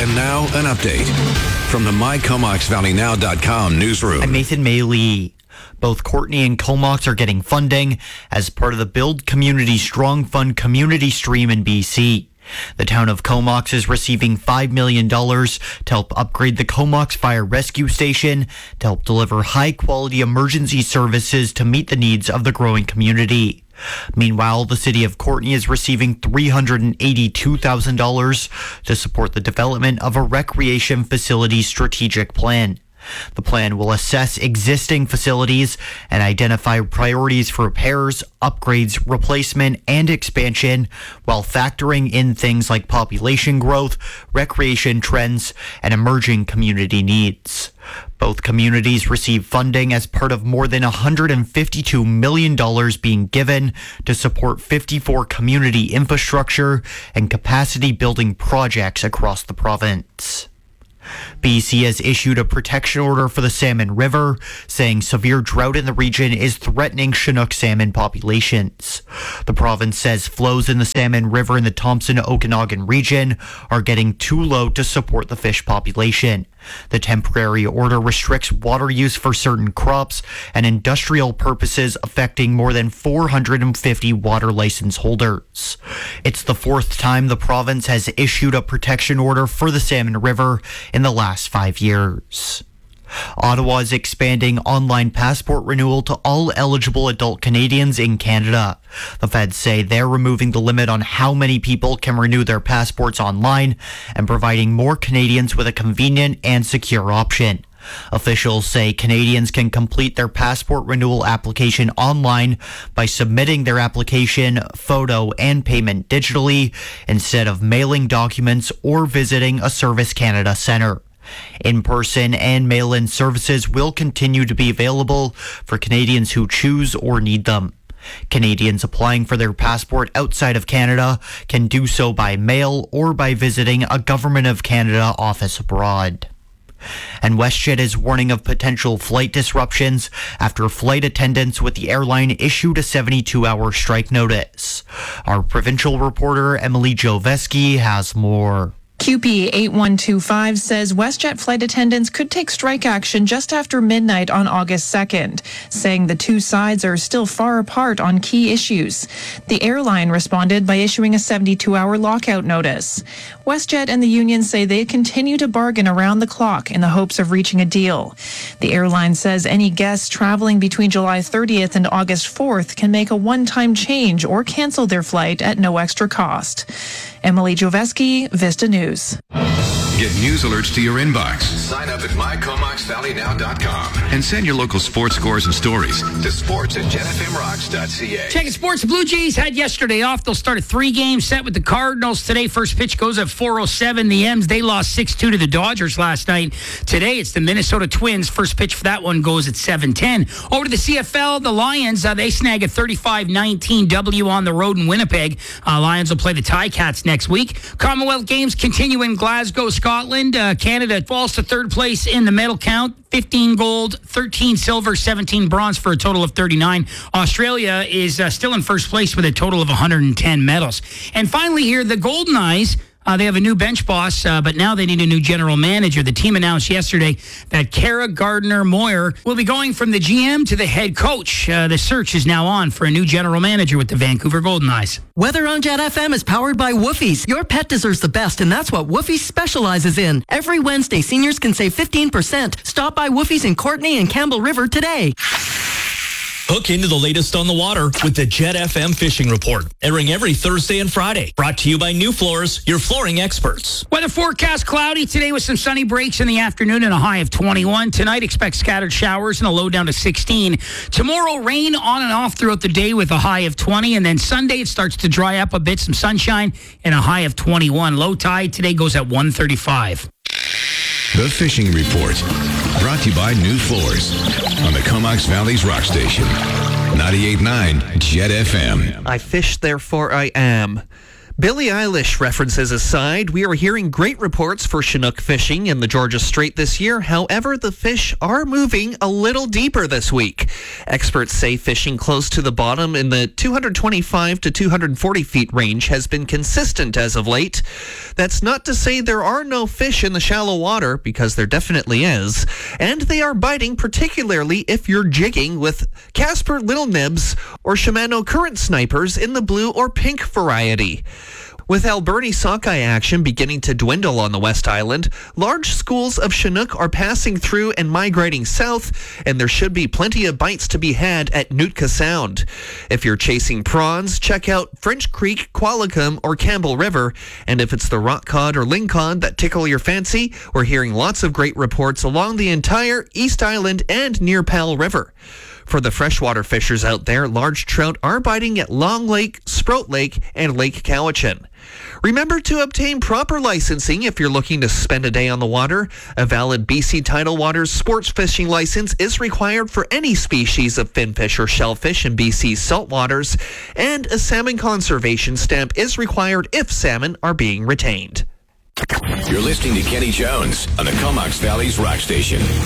And now, an update from the MyComoxValleyNow.com newsroom. I'm Nathan Maley. Both Courtenay and Comox are getting funding as part of the Build Community Strong Fund community stream in BC. The town of Comox is receiving $5 million to help upgrade the Comox Fire Rescue Station to help deliver high-quality emergency services to meet the needs of the growing community. Meanwhile, the city of Courtenay is receiving $382,000 to support the development of a recreation facility strategic plan. The plan will assess existing facilities and identify priorities for repairs, upgrades, replacement, and expansion while factoring in things like population growth, recreation trends, and emerging community needs. Both communities receive funding as part of more than $152 million being given to support 54 community infrastructure and capacity building projects across the province. BC has issued a protection order for the Salmon River, saying severe drought in the region is threatening Chinook salmon populations. The province says flows in the Salmon River in the Thompson-Okanagan region are getting too low to support the fish population. The temporary order restricts water use for certain crops and industrial purposes, affecting more than 450 water license holders. It's the fourth time the province has issued a protection order for the Salmon River in the last 5 years. Ottawa is expanding online passport renewal to all eligible adult Canadians in Canada. The feds say they're removing the limit on how many people can renew their passports online and providing more Canadians with a convenient and secure option. Officials say Canadians can complete their passport renewal application online by submitting their application, photo, and payment digitally instead of mailing documents or visiting a Service Canada centre. In-person and mail-in services will continue to be available for Canadians who choose or need them. Canadians applying for their passport outside of Canada can do so by mail or by visiting a Government of Canada office abroad. And WestJet is warning of potential flight disruptions after flight attendants with the airline issued a 72-hour strike notice. Our provincial reporter Emily Joveski has more. QP 8125 says WestJet flight attendants could take strike action just after midnight on August 2nd, saying the two sides are still far apart on key issues. The airline responded by issuing a 72-hour lockout notice. WestJet and the union say they continue to bargain around the clock in the hopes of reaching a deal. The airline says any guests traveling between July 30th and August 4th can make a one-time change or cancel their flight at no extra cost. Emily Joveski, Vista News. Get news alerts to your inbox. Sign up at MyComoxValleyNow.com and send your local sports scores and stories to sports@jetfmrocks.ca. Checking sports. The Blue Jays had yesterday off. They'll start a 3-game set with the Cardinals today. First pitch goes at 4:07. The M's, they lost 6-2 to the Dodgers last night. Today, it's the Minnesota Twins. First pitch for that one goes at 7:10. Over to the CFL, the Lions, they snag a 35-19 W on the road in Winnipeg. Lions will play the Ticats next week. Commonwealth Games continue in Glasgow, Scotland. Canada falls to third place in the medal count. 15 gold, 13 silver, 17 bronze for a total of 39. Australia is still in first place with a total of 110 medals. And finally here, the Golden Eyes. They have a new bench boss, but now they need a new general manager. The team announced yesterday that Kara Gardner-Moyer will be going from the GM to the head coach. The search is now on for a new general manager with the Vancouver Golden Eyes. Weather on Jet FM is powered by Woofie's. Your pet deserves the best, and that's what Woofie's specializes in. Every Wednesday, seniors can save 15%. Stop by Woofie's in Courtenay and Campbell River today. Hook into the latest on the water with the Jet FM Fishing Report, airing every Thursday and Friday. Brought to you by New Floors, your flooring experts. Weather forecast cloudy today with some sunny breaks in the afternoon and a high of 21. Tonight, expect scattered showers and a low down to 16. Tomorrow, rain on and off throughout the day with a high of 20. And then Sunday, it starts to dry up a bit, some sunshine and a high of 21. Low tide today goes at 135. The Fishing Report, brought to you by New Floors on the Comox Valley's Rock Station, 98.9 Jet FM. I fish, therefore I am. Billie Eilish references aside, we are hearing great reports for Chinook fishing in the Georgia Strait this year. However, the fish are moving a little deeper this week. Experts say fishing close to the bottom in the 225 to 240 feet range has been consistent as of late. That's not to say there are no fish in the shallow water, because there definitely is. And they are biting, particularly if you're jigging with Casper Little Nibs or Shimano Current Snipers in the blue or pink variety. With Alberni sockeye action beginning to dwindle on the West Island, large schools of Chinook are passing through and migrating south, and there should be plenty of bites to be had at Nootka Sound. If you're chasing prawns, check out French Creek, Qualicum, or Campbell River, and if it's the rock cod or lingcod that tickle your fancy, we're hearing lots of great reports along the entire East Island and near Powell River. For the freshwater fishers out there, large trout are biting at Long Lake, Sprout Lake, and Lake Cowichan. Remember to obtain proper licensing if you're looking to spend a day on the water. A valid BC Tidal Waters sports fishing license is required for any species of finfish or shellfish in BC's saltwaters, and a salmon conservation stamp is required if salmon are being retained. You're listening to Kenny Jones on the Comox Valley's Rock Station.